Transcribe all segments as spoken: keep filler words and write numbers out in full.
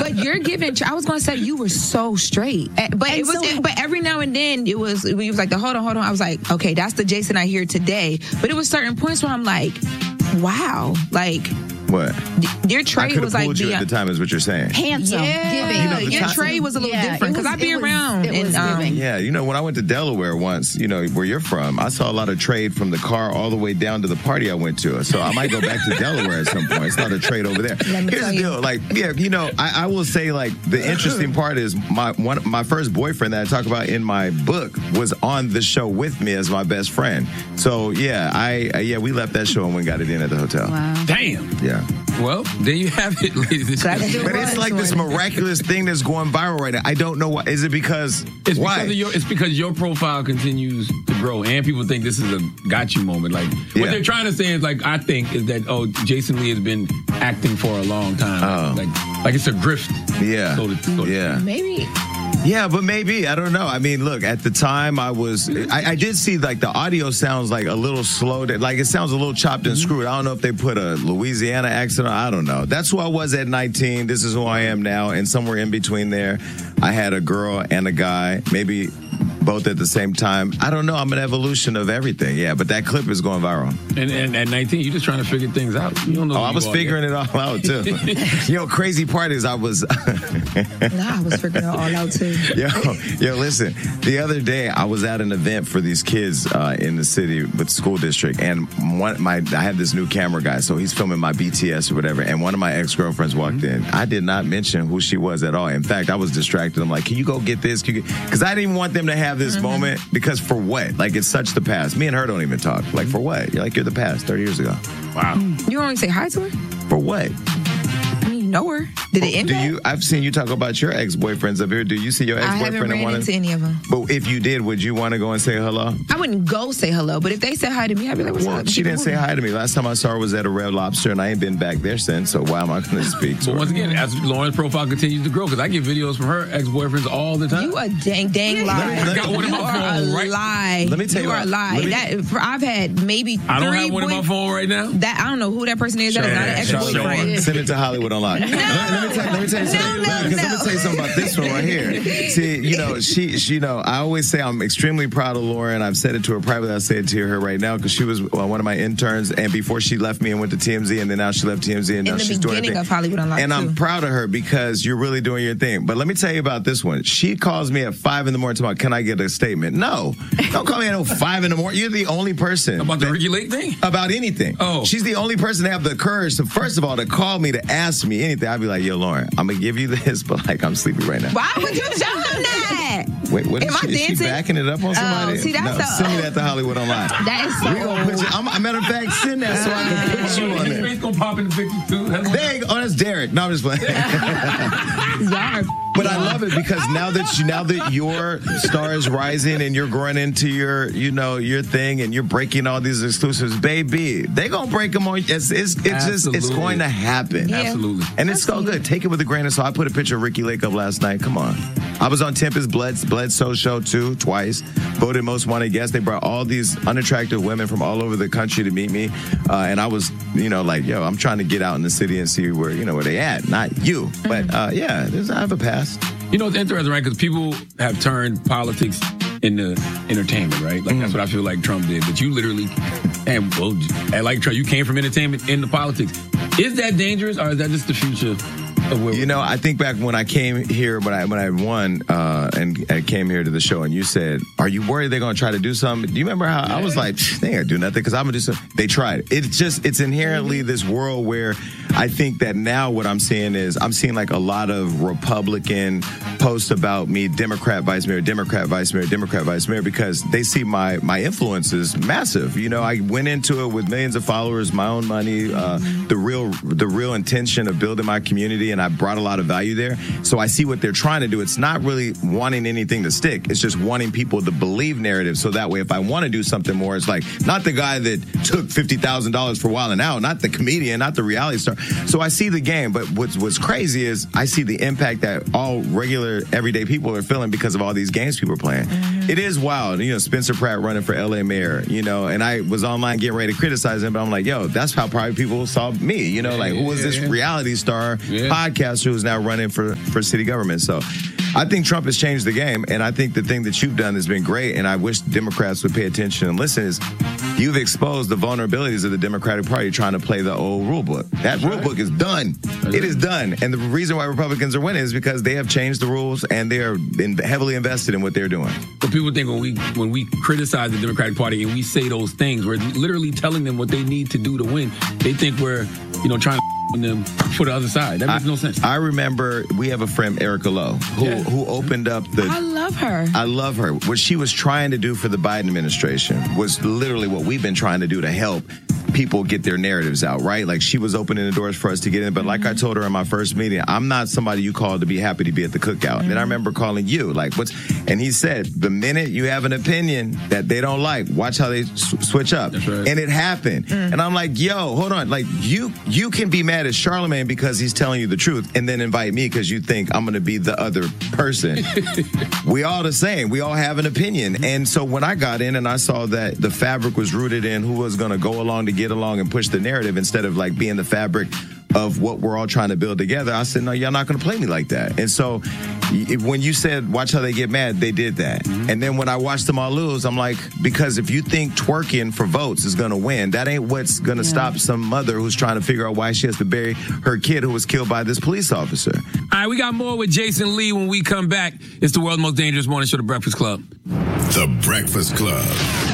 But you're giving. I was going to say you were so straight, but and it was. So, but every now and then it was. It was like the hold on, hold on. I was like, okay, that's the Jason I hear today. But it was certain points where I'm like, wow, like. What? Your trade was like you at the time, is what you're saying. Handsome, yeah. giving. You know, your time, trade was a little yeah, different because I'd be was, around. It was, and, it was um, giving. Yeah, you know, when I went to Delaware once, you know, where you're from, I saw a lot of trade from the car all the way down to the party I went to. So I might go back to Delaware at some point. It's not a trade over there. Here's the deal, like, yeah, you know, I, I will say, like, the interesting part is my one my first boyfriend that I talk about in my book was on the show with me as my best friend. So yeah, I uh, yeah, we left that show and we got it in at the hotel. Wow. Damn. Yeah. Well, there you have it, ladies and gentlemen. But it's like this miraculous thing that's going viral right now. I don't know why. Is it because it's why? Because of your, it's because your profile continues to grow, and people think this is a got you moment. Like yeah. what they're trying to say is like I think is that oh Jason Lee has been acting for a long time. Oh. Like like it's a grift. Yeah. So to, so to yeah. Maybe. Yeah, but maybe. I don't know. I mean, look, at the time I was, I, I did see like the audio sounds like a little slow. Like it sounds a little chopped and screwed. I don't know if they put a Louisiana accent on. I don't know. That's who I was at nineteen. This is who I am now. And somewhere in between there, I had a girl and a guy. Maybe both at the same time. I don't know. I'm an evolution of everything. Yeah, but that clip is going viral. And, and at nineteen, you're just trying to figure things out. You don't know. Oh, I was figuring yet. it all out too. You know, crazy part is I was. Nah, I was figuring it all out too. Yo, yo, listen. The other day, I was at an event for these kids uh, in the city with the school district, and one my I have this new camera guy, so he's filming my B T S or whatever. And one of my ex girlfriends walked in. I did not mention who she was at all. In fact, I was distracted. I'm like, "Can you go get this?" Because I didn't even want them to have this mm-hmm. moment. Because for what? Like it's such the past. Me and her don't even talk. Like for what? You're like you're the past thirty years ago. Wow. You don't even say hi to her? For what? I mean, you know her. Did it end? Do you? I've seen you talk about your ex-boyfriends up here. Do you see your ex-boyfriend? I haven't ran and into any of them. But if you did, would you want to go and say hello? I wouldn't go say hello, but if they said hi to me, I'd be like, "What's well, up?" She didn't say hi to me. Last time I saw her was at a Red Lobster, and I ain't been back there since. So why am I going to speak to but her? Once again, as Lauren's profile continues to grow, because I get videos from her ex-boyfriends all the time. You a dang dang lie. I got one in my you phone are a right. lie. Let me tell you, you are a lie. Me, that for, I've had maybe. I don't three have one boy, in my phone right now. That I don't know who that person is. That is not an ex-boyfriend. Send it to Hollywood Online. No. Let, let, me tell, let me tell you something. No, no, Because no. let me tell you something about this one right here. See, you know, she, she, you know, I always say I'm extremely proud of Lauren. I've said it to her privately. I say it to her right now because she was uh, one of my interns, and before she left me and went to T M Z, and then now she left T M Z, and in now the she's doing her beginning thing. of Hollywood Unlocked. And I'm too. proud of her because you're really doing your thing. But let me tell you about this one. She calls me at five in the morning tomorrow. Can I get a statement? No, don't call me at five in the morning. You're the only person about the that, Ricky Lake thing. About anything. Oh, she's the only person to have the courage to, first of all, to call me to ask me anything. I'd be like, yo, Lauren, I'm gonna give you this, but like I'm sleepy right now. Why would you tell him that? Wait, what is Am she, I is she dancing? backing it up on somebody? Oh, see, that's no, a, send me that to Hollywood Online. That is so. We gonna put you, I'm, a matter of fact, send that so I can put you on Your there. face gonna pop in the picture too. There you go. Oh, that's Derek. No, I'm just playing. But I love it because now that you, now that your star is rising and you're growing into your, you know, your thing and you're breaking all these exclusives, baby, they gonna break them on. It's it's, it's just it's going to happen. Yeah. Absolutely. And it's so good. Take it with a grain of salt. I put a picture of Ricky Lake up last night. Come on. I was on Tempest Blood Bledsoe show too, twice. Voted most wanted guest. They brought all these unattractive women from all over the country to meet me, uh, and I was, you know, like, yo, I'm trying to get out in the city and see where, you know, where they at. Not you, but uh, yeah, there's, I have a past. You know, it's interesting, right? Because people have turned politics into entertainment, right? Like, mm. that's what I feel like Trump did. But you literally, and well, like Trump, you came from entertainment into politics. Is that dangerous, or is that just the future? You know, I think back when I came here, when I when I won uh, and I came here to the show, and you said, "Are you worried they're going to try to do something?" Do you remember how yeah. I was like, "They ain't gonna do nothing because I'm gonna do something." They tried. It's just it's inherently this world where I think that now what I'm seeing is I'm seeing like a lot of Republican posts about me, Democrat vice mayor, Democrat vice mayor, Democrat vice mayor, because they see my my influence is massive. You know, I went into it with millions of followers, my own money, uh, the real the real intention of building my community. And I brought a lot of value there. So I see what they're trying to do. It's not really wanting anything to stick. It's just wanting people to believe narrative. So that way, if I want to do something more, it's like not the guy that took fifty thousand dollars for Wild 'N Out, not the comedian, not the reality star. So I see the game. But what's, what's crazy is I see the impact that all regular, everyday people are feeling because of all these games people are playing. Mm-hmm. It is wild. You know, Spencer Pratt running for L A mayor, you know, and I was online getting ready to criticize him, but I'm like, yo, that's how probably people saw me, you know, yeah, like, who was this reality star yeah. podcaster who's now running for, for city government? So I think Trump has changed the game, and I think the thing that you've done has been great, and I wish Democrats would pay attention and listen, is you've exposed the vulnerabilities of the Democratic Party trying to play the old rule book. That rule book is done. It is done. And the reason why Republicans are winning is because they have changed the rules, and they are in, heavily invested in what they're doing. But people think when we when we criticize the Democratic Party and we say those things, we're literally telling them what they need to do to win. They think we're, you know, trying to them for the other side. That makes I, no sense. I remember we have a friend, Erica Lowe, who, yeah. who opened up the... I love her. I love her. What she was trying to do for the Biden administration was literally what we've been trying to do to help people get their narratives out, right? Like, she was opening the doors for us to get in. But mm-hmm. like I told her in my first meeting, I'm not somebody you called to be happy to be at the cookout. Mm-hmm. And I remember calling you, like, what's... And he said, the minute you have an opinion that they don't like, watch how they sw- switch up. That's right. And it happened. Mm-hmm. And I'm like, yo, hold on. Like, you you can be mad at Charlamagne because he's telling you the truth, and then invite me because you think I'm going to be the other person. We all the same. We all have an opinion. And so when I got in and I saw that the fabric was rooted in who was going to go along to get along and push the narrative instead of like being the fabric of what we're all trying to build together, I said, no, y'all not going to play me like that. And so if, when you said, watch how they get mad, they did that. Mm-hmm. And then when I watched them all lose, I'm like, because if you think twerking for votes is going to win, that ain't what's going to yeah. stop some mother who's trying to figure out why she has to bury her kid who was killed by this police officer. All right, we got more with Jason Lee when we come back. It's the world's most dangerous morning show, The Breakfast Club. The Breakfast Club.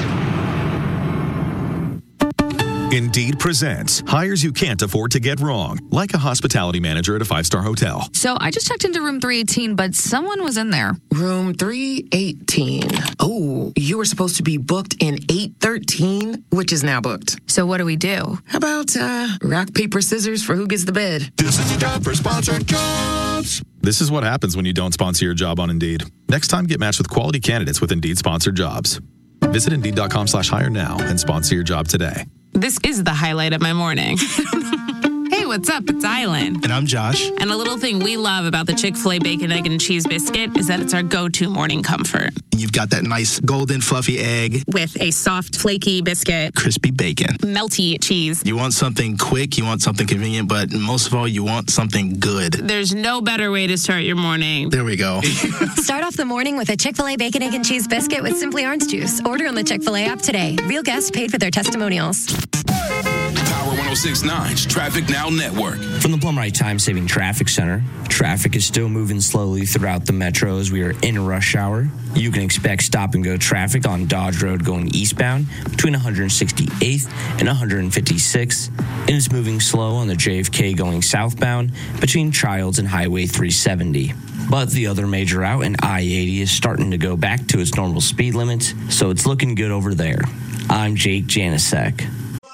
Indeed presents hires you can't afford to get wrong, like a hospitality manager at a five-star hotel. So I just checked into room three eighteen, but someone was in there. Room three eighteen. Oh, you were supposed to be booked in eight thirteen, which is now booked. So what do we do? How about uh, rock, paper, scissors for who gets the bed? This is the time for sponsored jobs. This is what happens when you don't sponsor your job on Indeed. Next time, get matched with quality candidates with Indeed sponsored jobs. Visit Indeed.com slash hire now and sponsor your job today. This is the highlight of my morning. Hey, what's up? It's Island. And I'm Josh. And a little thing we love about the Chick-fil-A Bacon, Egg, and Cheese Biscuit is that it's our go-to morning comfort. You've got that nice golden fluffy egg. With a soft, flaky biscuit. Crispy bacon. Melty cheese. You want something quick, you want something convenient, but most of all, you want something good. There's no better way to start your morning. There we go. Start off the morning with a Chick-fil-A Bacon, Egg, and Cheese Biscuit with Simply Orange Juice. Order on the Chick-fil-A app today. Real guests paid for their testimonials. Power one oh six point nine's Traffic Now Network. From the Plumright Time Saving Traffic Center, traffic is still moving slowly throughout the metro as we are in rush hour. You can expect stop-and-go traffic on Dodge Road going eastbound between one sixty-eighth and one fifty-sixth, and it's moving slow on the J F K going southbound between Childs and Highway three seventy. But the other major route in I eighty is starting to go back to its normal speed limits, so it's looking good over there. I'm Jake Janisek.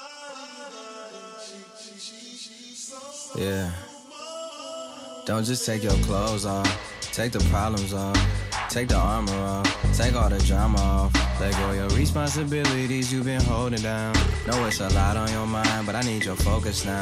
Yeah. Don't just take your clothes off. Take the problems off. Take the armor off. Take all the drama off. Let go of your responsibilities you've been holding down. Know it's a lot on your mind, but I need your focus now.